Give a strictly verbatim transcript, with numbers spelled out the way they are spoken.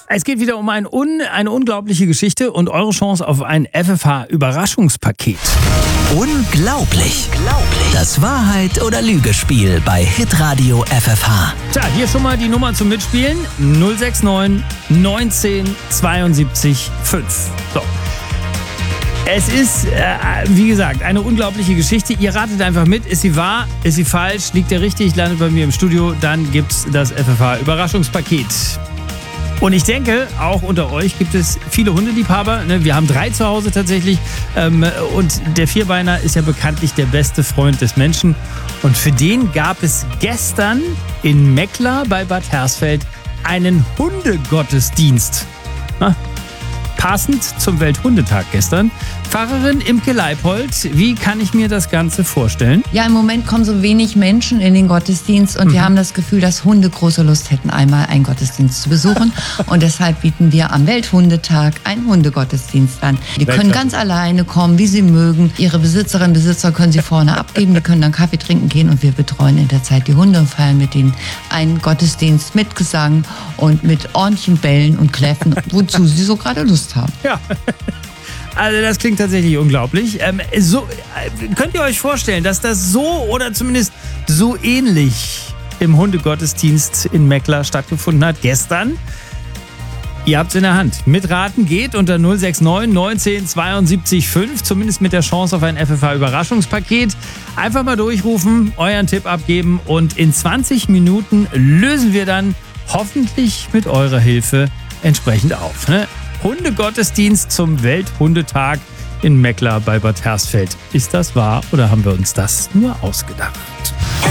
Es geht wieder um ein un, eine unglaubliche Geschichte und eure Chance auf ein F F H-Überraschungspaket. Unglaublich. Das Wahrheit- oder Lügespiel bei Hitradio F F H. Tja, hier schon mal die Nummer zum Mitspielen. null sechs neun neunzehn zweiundsiebzig fünf. So. Es ist, äh, wie gesagt, eine unglaubliche Geschichte. Ihr ratet einfach mit. Ist sie wahr? Ist sie falsch? Liegt ihr richtig? Landet bei mir im Studio. Dann gibt's das F F H-Überraschungspaket. Und ich denke, auch unter euch gibt es viele Hundeliebhaber. Wir haben drei zu Hause tatsächlich. Und der Vierbeiner ist ja bekanntlich der beste Freund des Menschen. Und für den gab es gestern in Meckler bei Bad Hersfeld einen Hundegottesdienst. Passend zum Welthundetag gestern. Pfarrerin Imke Leipold, wie kann ich mir das Ganze vorstellen? Ja, im Moment kommen so wenig Menschen in den Gottesdienst und mhm. wir haben das Gefühl, dass Hunde große Lust hätten, einmal einen Gottesdienst zu besuchen. Und deshalb bieten wir am Welthundetag einen Hundegottesdienst an. Die können ganz alleine kommen, wie sie mögen. Ihre Besitzerinnen und Besitzer können sie vorne abgeben, die können dann Kaffee trinken gehen und wir betreuen in der Zeit die Hunde und feiern mit ihnen einen Gottesdienst mit Gesang und mit ordentlichen Bällen und Kläffen, wozu sie so gerade Lust haben. Ja. Also das klingt tatsächlich unglaublich. Ähm, so, äh, könnt ihr euch vorstellen, dass das so oder zumindest so ähnlich im Hundegottesdienst in Meckler stattgefunden hat gestern? Ihr habt es in der Hand. Mitraten geht unter null sechs neun neunzehn zweiundsiebzig fünf, zumindest mit der Chance auf ein F F H-Überraschungspaket. Einfach mal durchrufen, euren Tipp abgeben und in zwanzig Minuten lösen wir dann hoffentlich mit eurer Hilfe entsprechend auf. Ne? Hundegottesdienst zum Welthundetag in Meckler bei Bad Hersfeld. Ist das wahr oder haben wir uns das nur ausgedacht?